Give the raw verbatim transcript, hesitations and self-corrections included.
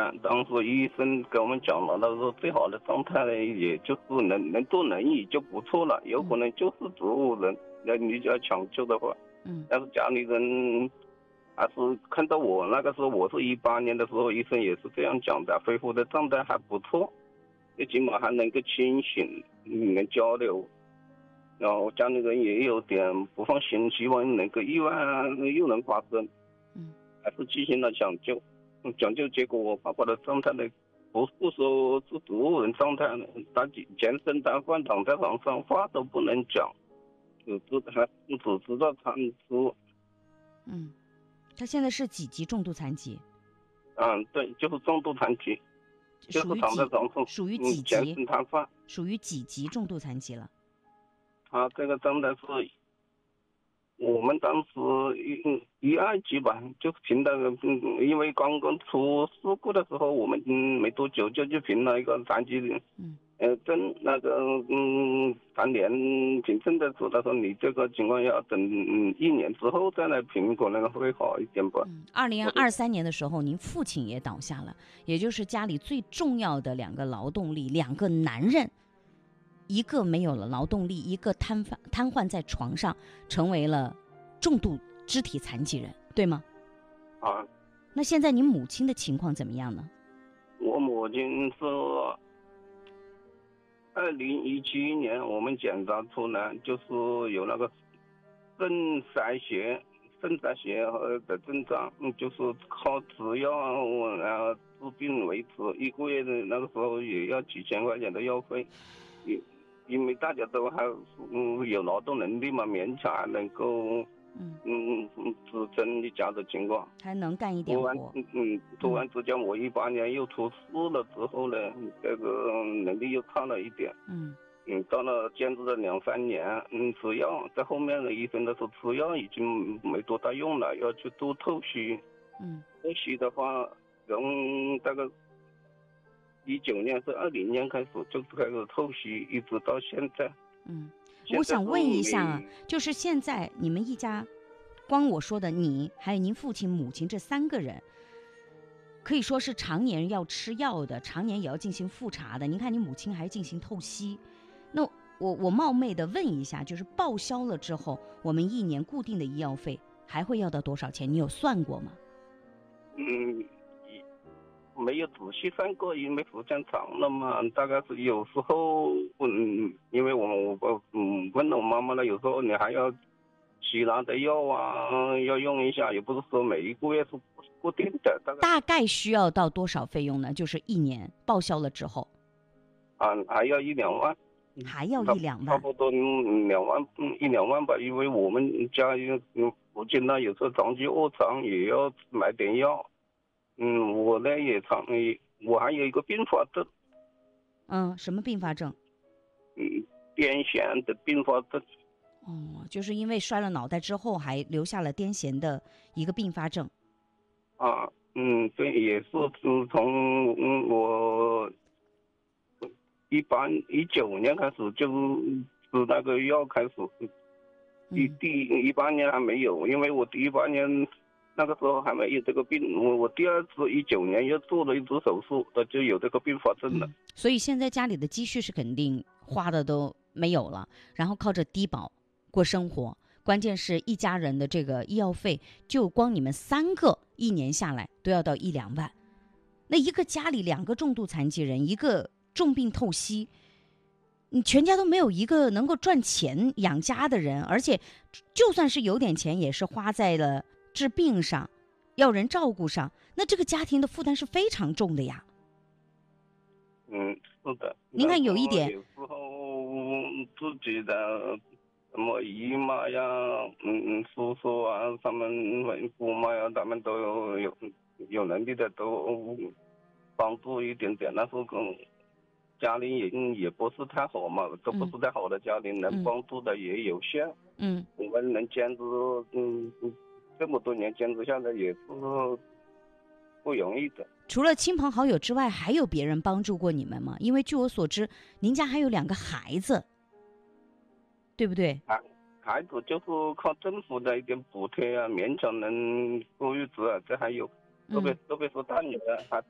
然，当时医生给我们讲了，他说最好的状态呢，也就是能能坐轮椅就不错了，有可能就是植物人，那、嗯、你就要抢救的话， 嗯， 但是家里人还是看到我那个时候，我是一八年的时候，医生也是这样讲的，恢复的状态还不错，最起码还能够清醒，能交流。然后家里人也有点不放心，希望能够意外又能发生， 嗯， 还是进行了抢救。抢救结果，我爸爸的状态呢，不是说是植物人状态呢，他全身瘫痪，躺在床上，话都不能讲，只知还只知道餐吃。 嗯，他现在是几级重度残疾？ 嗯，对，就是重度残疾，就是躺在床上， 属于几级？ 全身瘫痪。 属于几级重度残疾了？ 他这个状态是，我们当时一一二级吧，就评的，因为刚刚出事故的时候，我们没多久就去评了一个残疾人， 嗯， 呃，证那个嗯，残联评证的时候，他说你这个情况要等嗯一年之后再来评，可能会好一点吧。 嗯，二零二三年的时候，您父亲也倒下了，也就是家里最重要的两个劳动力，两个男人。一个没有了劳动力，一个瘫痪瘫痪在床上，成为了重度肢体残疾人，对吗？ 啊， 那现在您母亲的情况怎么样呢？ 我母亲是二零一七年我们检查出来就是有那个肾衰竭、肾衰竭的症状，就是靠吃药啊治病为止，一个月的那个时候也要几千块钱的药费。因为大家都还嗯有劳动能力嘛，勉强还能够嗯嗯支撑一家的情况， 还能干一点活。 嗯嗯，突然之间我一八年又出事了之后呢，这个能力又差了一点。 嗯嗯，到了坚持了两三年，嗯，吃药，在后面的医生都说吃药已经没多大用了，要去做透析。 嗯， 透析的话，从大概一九年是二零年开始就开始透析，一直到现在。 嗯，我想问一下啊， 嗯、 就是现在你们一家，光我说的你还有您父亲、母亲这三个人，可以说是常年要吃药的，常年也要进行复查的。您看，你母亲还进行透析，那我我冒昧的问一下，就是报销了之后，我们一年固定的医药费还会要到多少钱？你有算过吗？ 嗯。没有仔细算过，因为时间长了嘛，大概是有时候，嗯，因为我我嗯问了我妈妈了，有时候你还要其他的药啊，要用一下，也不是说每一个月是固定的。大概大概需要到多少费用呢？就是一年报销了之后， 啊，还要一两万， 还要一两万，差不多两万，一两万吧，因为我们家嗯附近呢有时候长期卧床，也要买点药。嗯，我呢也常，我还有一个并发症。 嗯，什么并发症？ 嗯，癫痫的并发症。 哦，就是因为摔了脑袋之后，还留下了癫痫的一个并发症。 啊，嗯，对，也是从嗯我一八一九年开始就吃那个药开始，第第一八年还没有，因为我第一八年。那个时候还没有这个病，我我第二次一九年又做了一次手术，它就有这个并发症了、嗯。 所以现在家里的积蓄是肯定花的都没有了，然后靠着低保过生活。关键是一家人的这个医药费，就光你们三个一年下来都要到一两万。那一个家里两个重度残疾人，一个重病透析，你全家都没有一个能够赚钱养家的人，而且就算是有点钱，也是花在了治病上，要人照顾上，那这个家庭的负担是非常重的呀。 嗯，是的。 您看有一点， 有时候自己的什么姨妈呀，嗯叔叔啊，他们姑妈呀，他们都有有有能力的都帮助一点点，但是跟家里也也不是太好嘛，都不是太好的家庭，嗯、能帮助的也有限。嗯，我们能坚持，嗯嗯。这么多年坚持下来也是不容易的。 除了亲朋好友之外，还有别人帮助过你们吗？因为据我所知，您家还有两个孩子，对不对？ 孩孩子就是靠政府的一点补贴啊，勉强能过日子啊。这还有，特别、嗯、特别是大女儿，还